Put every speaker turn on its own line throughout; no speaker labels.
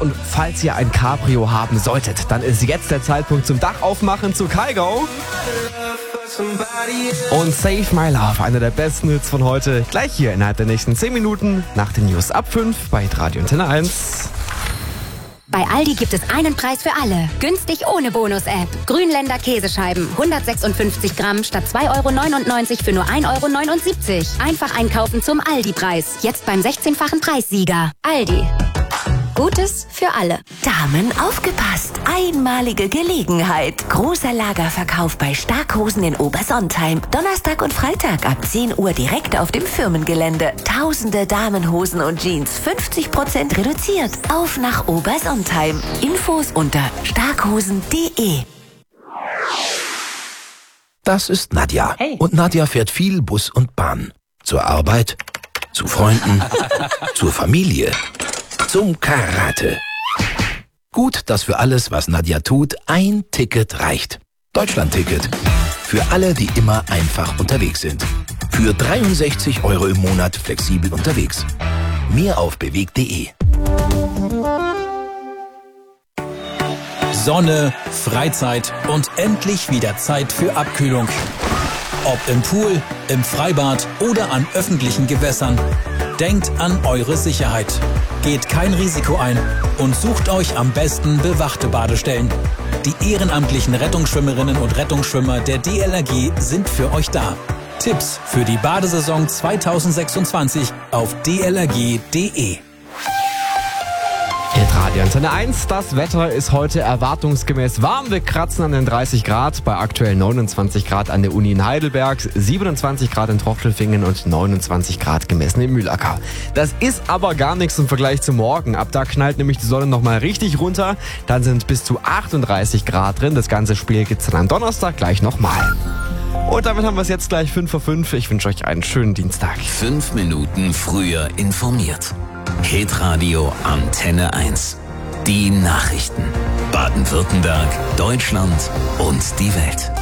Und falls ihr ein Cabrio haben solltet, dann ist jetzt der Zeitpunkt zum Dach aufmachen zu Kygo. Und Save My Love, einer der besten Hits von heute, gleich hier innerhalb der nächsten 10 Minuten nach den News ab 5 bei Radio Antenne 1.
Bei Aldi gibt es einen Preis für alle. Günstig ohne Bonus-App. Grünländer Käsescheiben. 156 Gramm statt 2,99 € für nur 1,79 €. Einfach einkaufen zum Aldi-Preis. Jetzt beim 16-fachen Preissieger. Aldi. Gutes für alle.
Damen, aufgepasst! Einmalige Gelegenheit. Großer Lagerverkauf bei Starkhosen in Obersontheim. Donnerstag und Freitag ab 10 Uhr direkt auf dem Firmengelände. Tausende Damenhosen und Jeans 50% reduziert. Auf nach Obersontheim. Infos unter starkhosen.de.
Das ist Nadja.
Hey.
Und Nadja fährt viel Bus und Bahn. Zur Arbeit, zu Freunden, zur Familie, zum Karate. Gut, dass für alles, was Nadja tut, ein Ticket reicht. Deutschland-Ticket. Für alle, die immer einfach unterwegs sind. Für 63 € im Monat flexibel unterwegs. Mehr auf bewegt.de.
Sonne, Freizeit und endlich wieder Zeit für Abkühlung. Ob im Pool, im Freibad oder an öffentlichen Gewässern. Denkt an eure Sicherheit. Geht kein Risiko ein und sucht euch am besten bewachte Badestellen. Die ehrenamtlichen Rettungsschwimmerinnen und Rettungsschwimmer der DLRG sind für euch da. Tipps für die Badesaison 2026 auf dlrg.de.
Hier Radio Antenne 1. Das Wetter ist heute erwartungsgemäß warm. Wir kratzen an den 30 Grad, bei aktuell 29 Grad an der Uni in Heidelberg, 27 Grad in Trochlifingen und 29 Grad gemessen im Mühlacker. Das ist aber gar nichts im Vergleich zu morgen. Ab da knallt nämlich die Sonne nochmal richtig runter. Dann sind bis zu 38 Grad drin. Das ganze Spiel gibt's dann am Donnerstag gleich nochmal. Und damit haben wir es jetzt gleich 5 vor 5. Ich wünsche euch einen schönen Dienstag.
5 Minuten früher informiert. Hitradio Antenne 1. Die Nachrichten. Baden-Württemberg, Deutschland und die Welt.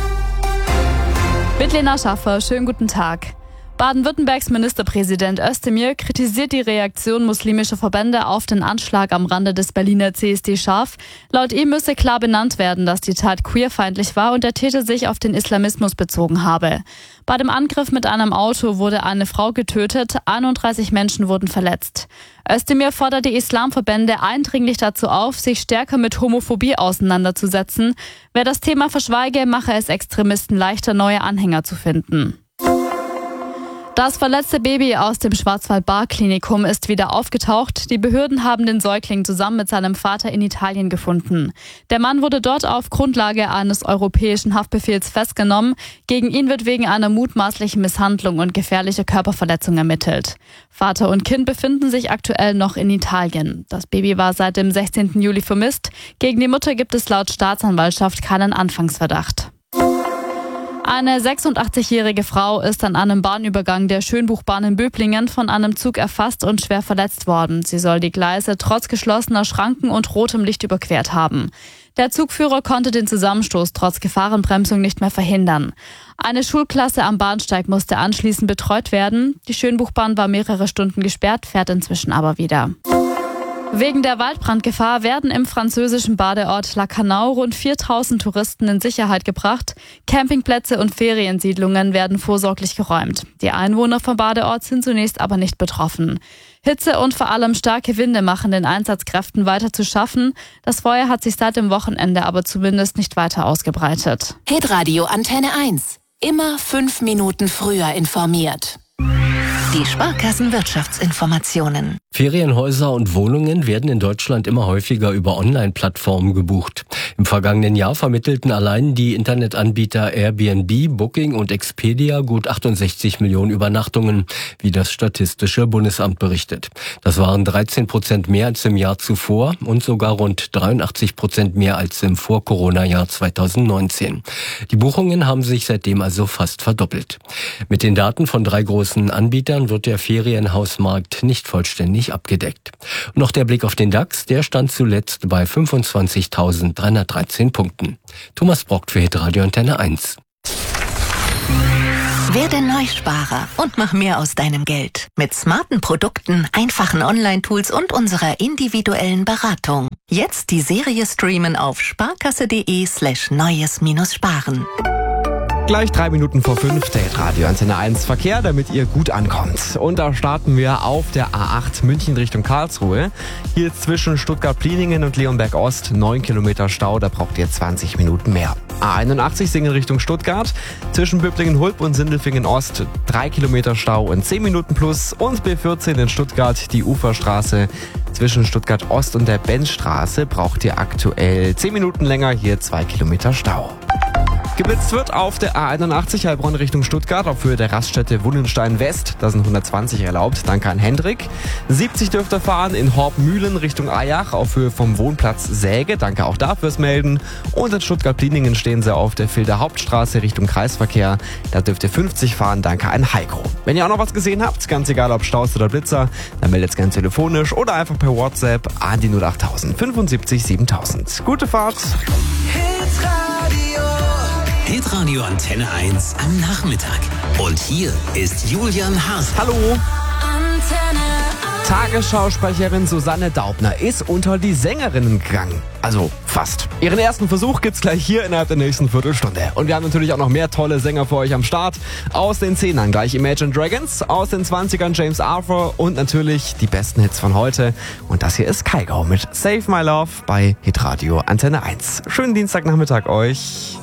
Mit Lena Schaffer, schönen guten Tag. Baden-Württembergs Ministerpräsident Özdemir kritisiert die Reaktion muslimischer Verbände auf den Anschlag am Rande des Berliner CSD scharf. Laut ihm müsse klar benannt werden, dass die Tat queerfeindlich war und der Täter sich auf den Islamismus bezogen habe. Bei dem Angriff mit einem Auto wurde eine Frau getötet, 31 Menschen wurden verletzt. Özdemir fordert die Islamverbände eindringlich dazu auf, sich stärker mit Homophobie auseinanderzusetzen. Wer das Thema verschweige, mache es Extremisten leichter, neue Anhänger zu finden. Das verletzte Baby aus dem Schwarzwald-Baar-Klinikum ist wieder aufgetaucht. Die Behörden haben den Säugling zusammen mit seinem Vater in Italien gefunden. Der Mann wurde dort auf Grundlage eines europäischen Haftbefehls festgenommen. Gegen ihn wird wegen einer mutmaßlichen Misshandlung und gefährlicher Körperverletzung ermittelt. Vater und Kind befinden sich aktuell noch in Italien. Das Baby war seit dem 16. Juli vermisst. Gegen die Mutter gibt es laut Staatsanwaltschaft keinen Anfangsverdacht. Eine 86-jährige Frau ist an einem Bahnübergang der Schönbuchbahn in Böblingen von einem Zug erfasst und schwer verletzt worden. Sie soll die Gleise trotz geschlossener Schranken und rotem Licht überquert haben. Der Zugführer konnte den Zusammenstoß trotz Gefahrenbremsung nicht mehr verhindern. Eine Schulklasse am Bahnsteig musste anschließend betreut werden. Die Schönbuchbahn war mehrere Stunden gesperrt, fährt inzwischen aber wieder. Wegen der Waldbrandgefahr werden im französischen Badeort La Canau rund 4000 Touristen in Sicherheit gebracht. Campingplätze und Feriensiedlungen werden vorsorglich geräumt. Die Einwohner vom Badeort sind zunächst aber nicht betroffen. Hitze und vor allem starke Winde machen den Einsatzkräften weiter zu schaffen. Das Feuer hat sich seit dem Wochenende aber zumindest nicht weiter ausgebreitet.
Hitradio Antenne 1. Immer 5 Minuten früher informiert. Die Sparkassen-Wirtschaftsinformationen.
Ferienhäuser und Wohnungen werden in Deutschland immer häufiger über Online-Plattformen gebucht. Im vergangenen Jahr vermittelten allein die Internetanbieter Airbnb, Booking und Expedia gut 68 Millionen Übernachtungen, wie das Statistische Bundesamt berichtet. Das waren 13% mehr als im Jahr zuvor und sogar rund 83% mehr als im Vor-Corona-Jahr 2019. Die Buchungen haben sich seitdem also fast verdoppelt. Mit den Daten von 3 großen Anbietern wird der Ferienhausmarkt nicht vollständig abgedeckt. Und noch der Blick auf den DAX, der stand zuletzt bei 25.313 Punkten. Thomas Brock für Hitradio Antenne 1.
Werde Neusparer und mach mehr aus deinem Geld. Mit smarten Produkten, einfachen Online-Tools und unserer individuellen Beratung.
Jetzt die Serie streamen auf sparkasse.de/neues-sparen.
Gleich 3 Minuten vor 5, der Radio Antenne 1 Verkehr, damit ihr gut ankommt. Und da starten wir auf der A8 München Richtung Karlsruhe. Hier zwischen Stuttgart-Pliningen und Leonberg Ost 9 Kilometer Stau, da braucht ihr 20 Minuten mehr. A81 Singen Richtung Stuttgart, zwischen Böblingen-Hulb und Sindelfingen Ost 3 Kilometer Stau und 10 Minuten plus. Und B14 in Stuttgart, die Uferstraße zwischen Stuttgart Ost und der Benzstraße braucht ihr aktuell 10 Minuten länger, hier 2 Kilometer Stau. Geblitzt wird auf der A81 Heilbronn Richtung Stuttgart auf Höhe der Raststätte Wunnenstein West. Da sind 120 erlaubt. Danke an Hendrik. 70 dürft ihr fahren in Horb-Mühlen Richtung Eyach auf Höhe vom Wohnplatz Säge. Danke auch da fürs Melden. Und in Stuttgart-Pliningen stehen sie auf der Filder Hauptstraße Richtung Kreisverkehr. Da dürft ihr 50 fahren. Danke an Heiko. Wenn ihr auch noch was gesehen habt, ganz egal ob Staus oder Blitzer, dann meldet es gerne telefonisch oder einfach per WhatsApp an die 08000 75 7000. Gute Fahrt!
Hitradio Antenne 1 am Nachmittag. Und hier ist Julian Haas.
Hallo! Tagesschausprecherin Susanne Daubner ist unter die Sängerinnen gegangen. Also fast. Ihren ersten Versuch gibt's gleich hier innerhalb der nächsten Viertelstunde. Und wir haben natürlich auch noch mehr tolle Sänger für euch am Start. Aus den 10ern gleich Imagine Dragons, aus den 20ern James Arthur und natürlich die besten Hits von heute. Und das hier ist Kygo mit Save My Love bei Hitradio Antenne 1. Schönen Dienstagnachmittag euch.